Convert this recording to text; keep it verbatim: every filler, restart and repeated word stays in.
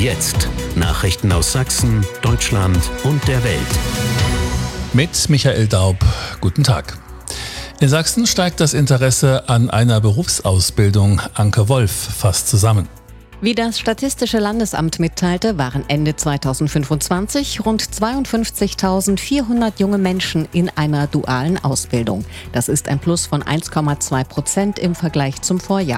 jetzt Nachrichten aus Sachsen, Deutschland und der Welt. Mit Michael Daub. Guten Tag. In Sachsen steigt das Interesse an einer Berufsausbildung. Anke Wolf fasst zusammen. Wie das Statistische Landesamt mitteilte, waren Ende zweitausendfünfundzwanzig rund zweiundfünfzigtausendvierhundert junge Menschen in einer dualen Ausbildung. Das ist ein Plus von eins Komma zwei Prozent im Vergleich zum Vorjahr.